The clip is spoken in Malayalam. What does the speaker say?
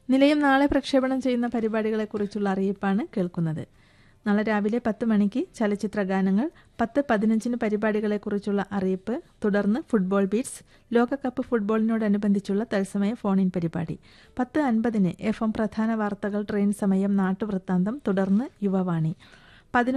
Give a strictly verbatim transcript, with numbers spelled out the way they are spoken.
നിലയം നാളെ പ്രക്ഷേപണം ചെയ്യുന്ന പരിപാടികളെക്കുറിച്ചുള്ള അറിയിപ്പാണ് കേൾക്കുന്നത്. നാളെ രാവിലെ പത്ത് മണിക്ക് ചലച്ചിത്ര ഗാനങ്ങൾ, പത്ത് പതിനഞ്ചിന് പരിപാടികളെക്കുറിച്ചുള്ള അറിയിപ്പ്, തുടർന്ന് ഫുട്ബോൾ ബീറ്റ്സ്, ലോകകപ്പ് ഫുട്ബോളിനോടനുബന്ധിച്ചുള്ള തത്സമയ ഫോൺ ഇൻ പരിപാടി. പത്ത് അൻപതിന് എഫ് എം പ്രധാന വാർത്തകൾ, ട്രെയിൻ സമയം, നാട്ടുവൃത്താന്തം, തുടർന്ന് യുവവാണി. പതിനൊന്ന്